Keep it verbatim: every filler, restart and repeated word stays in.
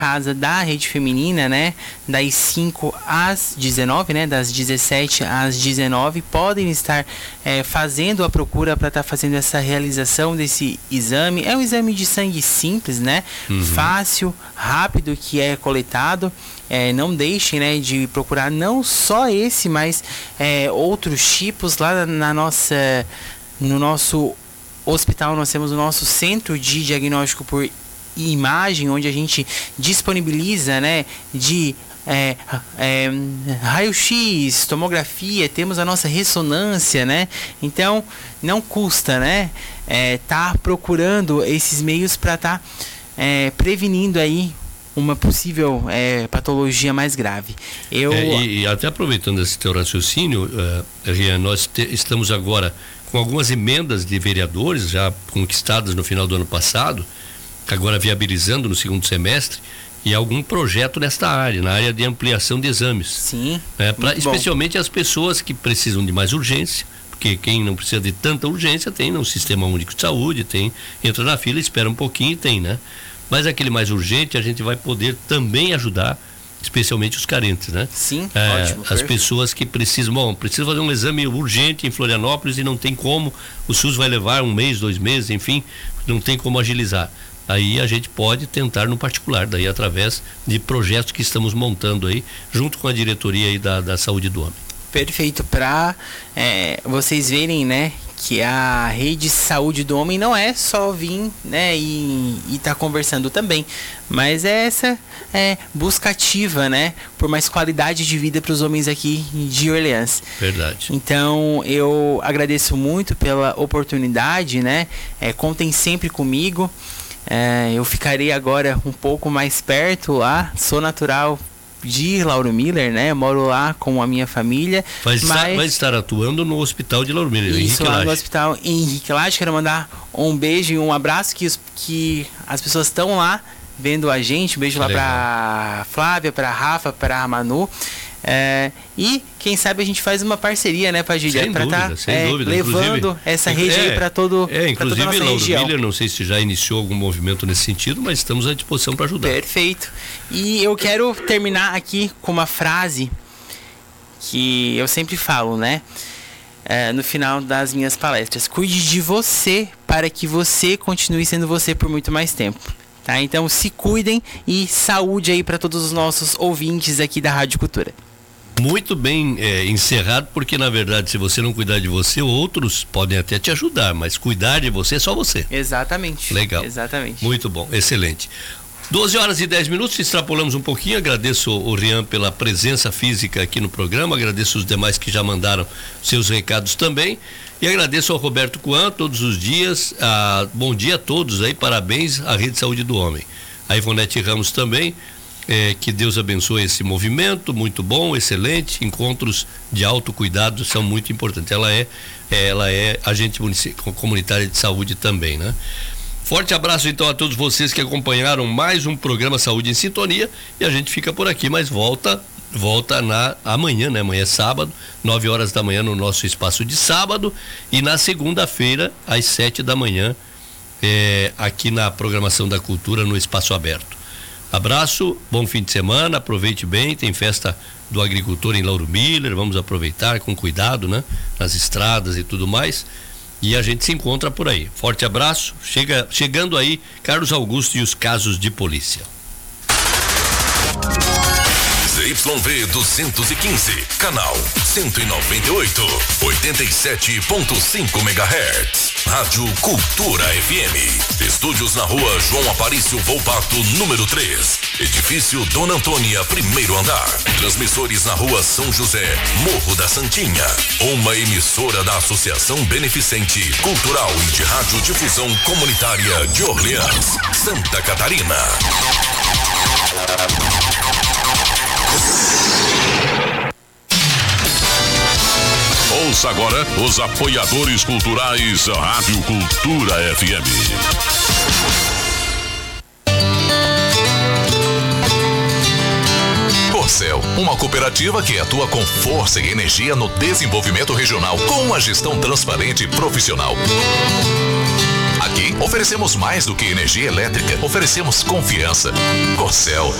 casa da rede feminina, né, das cinco às dezenove, né, das dezessete às dezenove, podem estar é, fazendo a procura para estar tá fazendo essa realização desse exame. É um exame de sangue simples, né, uhum. fácil, rápido, que é coletado. É, não deixem, né, de procurar não só esse, mas é, outros tipos lá na nossa, no nosso hospital. Nós temos o nosso centro de diagnóstico por imagem, onde a gente disponibiliza, né, de é, é, raio-x, tomografia, temos a nossa ressonância, né, então não custa, né, é, tá procurando esses meios para estar tá, é, prevenindo aí uma possível é, patologia mais grave. Eu... É, e, e até aproveitando esse teu raciocínio, uh, Rian, nós te, estamos agora com algumas emendas de vereadores já conquistadas no final do ano passado, agora viabilizando no segundo semestre, e algum projeto nesta área, na área de ampliação de exames. Sim. Né, pra, especialmente as pessoas que precisam de mais urgência, porque quem não precisa de tanta urgência tem no Sistema Único de Saúde, tem, entra na fila, espera um pouquinho e tem, né? Mas aquele mais urgente a gente vai poder também ajudar, especialmente os carentes, né? Sim, é, ótimo. As perfeito. pessoas que precisam, bom, precisam fazer um exame urgente em Florianópolis e não tem como, o SUS vai levar um mês, dois meses, enfim, não tem como agilizar. Aí a gente pode tentar no particular, daí através de projetos que estamos montando aí, junto com a diretoria aí da, da saúde do homem. Perfeito, para é, vocês verem, né, que a rede saúde do homem não é só vir, né, e estar tá conversando também, mas é essa é, busca ativa, né, por mais qualidade de vida para os homens aqui de Orleans. Verdade. Então eu agradeço muito pela oportunidade, né, é, contem sempre comigo. É, eu ficarei agora um pouco mais perto lá, sou natural de Lauro Miller, né? Eu moro lá com a minha família. Vai, mas... estar, vai estar atuando no hospital de Lauro Miller, Isso, Henrique lá Lage. no hospital Henrique Lage. Quero mandar um beijo e um abraço que, os, que as pessoas estão lá vendo a gente. Um beijo lá Legal. pra Flávia, pra Rafa, pra Manu. É, e quem sabe a gente faz uma parceria, né, Padilha, para estar tá, é, levando essa rede é, aí para todo é, inclusive toda a nossa Lauro região. Miller, não sei se já iniciou algum movimento nesse sentido, mas estamos à disposição para ajudar. Perfeito. E eu quero terminar aqui com uma frase que eu sempre falo, né, é, no final das minhas palestras: cuide de você para que você continue sendo você por muito mais tempo. Tá? Então se cuidem e saúde aí para todos os nossos ouvintes aqui da Rádio Cultura. Muito bem é, encerrado, porque na verdade se você não cuidar de você, outros podem até te ajudar, mas cuidar de você é só você. Exatamente. Legal. Exatamente. Muito bom, excelente. doze horas e dez minutos, extrapolamos um pouquinho. Agradeço o Rian pela presença física aqui no programa, agradeço os demais que já mandaram seus recados também, e agradeço ao Roberto Coan todos os dias. Ah, bom dia a todos aí, parabéns à Rede Saúde do Homem. A Ivonete Ramos também. É, que Deus abençoe esse movimento, muito bom, excelente. Encontros de autocuidado são muito importantes. Ela é, ela é agente comunitária de saúde também, né? Forte abraço então a todos vocês que acompanharam mais um programa Saúde em Sintonia, e a gente fica por aqui, mas volta, volta na amanhã, né? Amanhã é sábado, nove horas da manhã no nosso espaço de sábado, e na segunda-feira às sete da manhã é, aqui na programação da Cultura no Espaço Aberto. Abraço, bom fim de semana, aproveite bem, tem festa do agricultor em Lauro Miller, vamos aproveitar com cuidado, né? Nas estradas e tudo mais, e a gente se encontra por aí. Forte abraço, chega, chegando aí Carlos Augusto e os casos de polícia. Z Y V duzentos e quinze, canal cento e noventa e oito, oitenta e sete ponto cinco megahertz. Rádio Cultura F M. Estúdios na rua João Aparício Volpato, número três. Edifício Dona Antônia, primeiro andar. Transmissores na rua São José, Morro da Santinha. Uma emissora da Associação Beneficente, Cultural e de Radiodifusão Comunitária de Orleans, Santa Catarina. Ouça agora os apoiadores culturais da Rádio Cultura F M. Corcel, uma cooperativa que atua com força e energia no desenvolvimento regional, com uma gestão transparente e profissional. Aqui Aqui, oferecemos mais do que energia elétrica, oferecemos confiança. Corcel,